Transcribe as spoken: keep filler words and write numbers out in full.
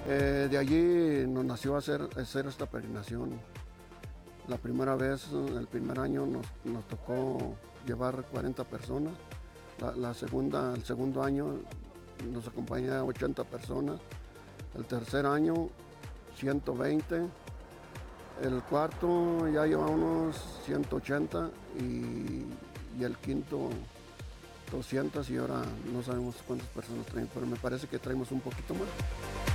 Eh, de allí nos nació hacer, hacer esta peregrinación. La primera vez, el primer año nos, nos tocó llevar cuarenta personas. La, la segunda, el segundo año nos acompaña ochenta personas. El tercer año, ciento veinte. El cuarto ya lleva unos ciento ochenta y, y el quinto doscientas y ahora no sabemos cuántas personas traen, pero me parece que traemos un poquito más.